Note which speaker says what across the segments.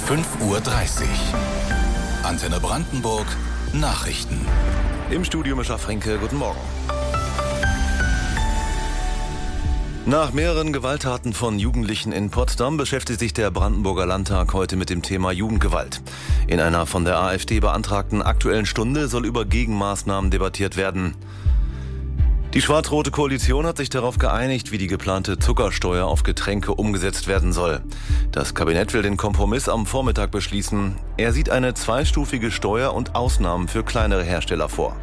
Speaker 1: 5:30 Uhr. Antenne Brandenburg. Nachrichten.
Speaker 2: Im Studio Mischa Frenke, guten Morgen. Nach mehreren Gewalttaten von Jugendlichen in Potsdam beschäftigt sich der Brandenburger Landtag heute mit dem Thema Jugendgewalt. In einer von der AfD beantragten Aktuellen Stunde soll über Gegenmaßnahmen debattiert werden. Die schwarz-rote Koalition hat sich darauf geeinigt, wie die geplante Zuckersteuer auf Getränke umgesetzt werden soll. Das Kabinett will den Kompromiss am Vormittag beschließen. Er sieht eine zweistufige Steuer und Ausnahmen für kleinere Hersteller vor.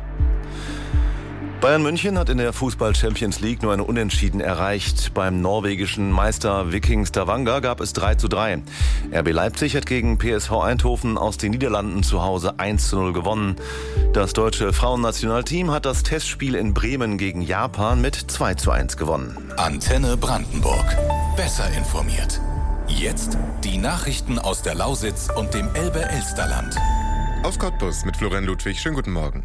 Speaker 2: Bayern München hat in der Fußball-Champions League nur eine Unentschieden erreicht. Beim norwegischen Meister Viking Stavanger gab es 3:3. RB Leipzig hat gegen PSV Eindhoven aus den Niederlanden zu Hause 1:0 gewonnen. Das deutsche Frauennationalteam hat das Testspiel in Bremen gegen Japan mit 2:1 gewonnen.
Speaker 1: Antenne Brandenburg. Besser informiert. Jetzt die Nachrichten aus der Lausitz und dem Elbe-Elsterland.
Speaker 3: Aus Cottbus mit Florian Ludwig. Schönen guten Morgen.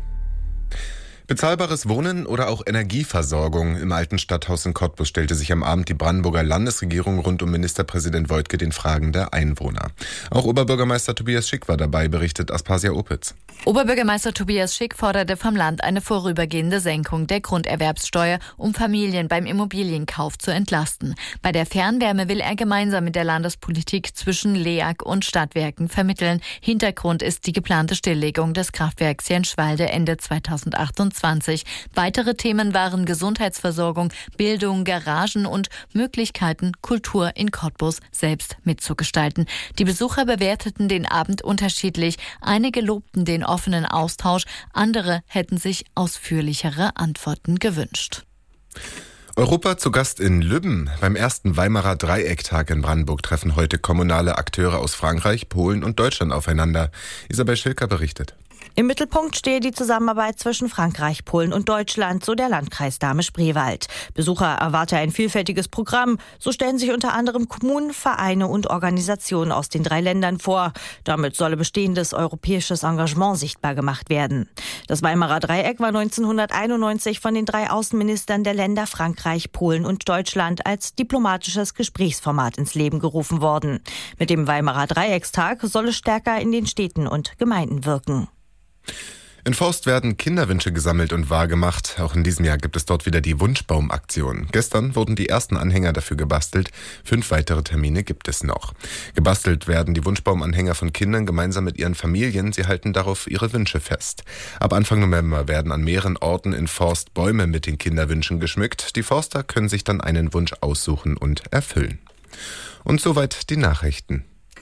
Speaker 3: Bezahlbares Wohnen oder auch Energieversorgung im alten Stadthaus in Cottbus stellte sich am Abend die Brandenburger Landesregierung rund um Ministerpräsident Woidke den Fragen der Einwohner. Auch Oberbürgermeister Tobias Schick war dabei, berichtet Aspasia Opitz.
Speaker 4: Oberbürgermeister Tobias Schick forderte vom Land eine vorübergehende Senkung der Grunderwerbssteuer, um Familien beim Immobilienkauf zu entlasten. Bei der Fernwärme will er gemeinsam mit der Landespolitik zwischen LEAG und Stadtwerken vermitteln. Hintergrund ist die geplante Stilllegung des Kraftwerks Jenschwalde Ende 2028. Weitere Themen waren Gesundheitsversorgung, Bildung, Garagen und Möglichkeiten, Kultur in Cottbus selbst mitzugestalten. Die Besucher bewerteten den Abend unterschiedlich. Einige lobten den offenen Austausch, andere hätten sich ausführlichere Antworten gewünscht.
Speaker 3: Europa zu Gast in Lübben. Beim ersten Weimarer Dreiecktag in Brandenburg treffen heute kommunale Akteure aus Frankreich, Polen und Deutschland aufeinander. Isabel Schilker berichtet.
Speaker 5: Im Mittelpunkt stehe die Zusammenarbeit zwischen Frankreich, Polen und Deutschland, so der Landkreis Dahme-Spreewald. Besucher erwarte ein vielfältiges Programm. So stellen sich unter anderem Kommunen, Vereine und Organisationen aus den 3 Ländern vor. Damit solle bestehendes europäisches Engagement sichtbar gemacht werden. Das Weimarer Dreieck war 1991 von den 3 Außenministern der Länder Frankreich, Polen und Deutschland als diplomatisches Gesprächsformat ins Leben gerufen worden. Mit dem Weimarer Dreieckstag soll es stärker in den Städten und Gemeinden wirken.
Speaker 3: In Forst werden Kinderwünsche gesammelt und wahrgemacht. Auch in diesem Jahr gibt es dort wieder die Wunschbaum-Aktion. Gestern wurden die ersten Anhänger dafür gebastelt. 5 weitere Termine gibt es noch. Gebastelt werden die Wunschbaumanhänger von Kindern gemeinsam mit ihren Familien. Sie halten darauf ihre Wünsche fest. Ab Anfang November werden an mehreren Orten in Forst Bäume mit den Kinderwünschen geschmückt. Die Forster können sich dann einen Wunsch aussuchen und erfüllen. Und soweit die Nachrichten.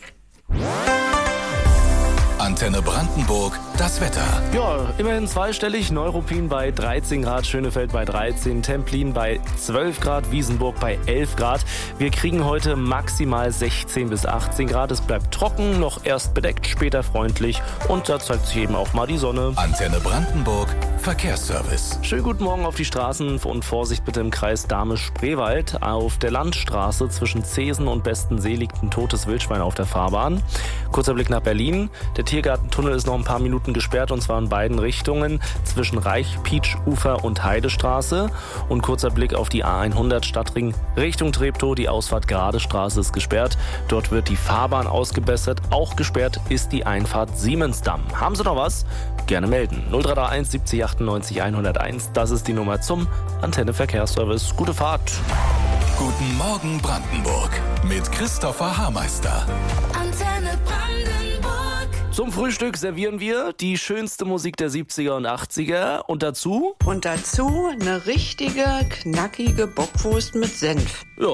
Speaker 1: Antenne Brandenburg, das Wetter.
Speaker 6: Ja, immerhin zweistellig. Neuruppin bei 13 Grad, Schönefeld bei 13, Templin bei 12 Grad, Wiesenburg bei 11 Grad. Wir kriegen heute maximal 16 bis 18 Grad. Es bleibt trocken, noch erst bedeckt, später freundlich und da zeigt sich eben auch mal die Sonne.
Speaker 1: Antenne Brandenburg, Verkehrsservice.
Speaker 6: Schönen guten Morgen auf die Straßen und Vorsicht bitte im Kreis Dahme-Spreewald. Auf der Landstraße zwischen Zesen und Bestensee liegt ein totes Wildschwein auf der Fahrbahn. Kurzer Blick nach Berlin. Der Tiergartentunnel ist noch ein paar Minuten gesperrt und zwar in beiden Richtungen zwischen Reich-Pietsch-Ufer und Heidestraße. Und kurzer Blick auf die A100 Stadtring Richtung Treptow. Die Ausfahrt Gradestraße ist gesperrt. Dort wird die Fahrbahn ausgebessert. Auch gesperrt ist die Einfahrt Siemensdamm. Haben Sie noch was? Gerne melden. 0331 70 98 101. Das ist die Nummer zum Antenne Verkehrsservice. Gute Fahrt.
Speaker 1: Guten Morgen Brandenburg mit Christopher Haarmeister.
Speaker 7: Antenne Brandenburg.
Speaker 6: Zum Frühstück servieren wir die schönste Musik der 70er und 80er und dazu
Speaker 8: Und dazu eine richtige, knackige Bockwurst mit Senf.
Speaker 6: ja,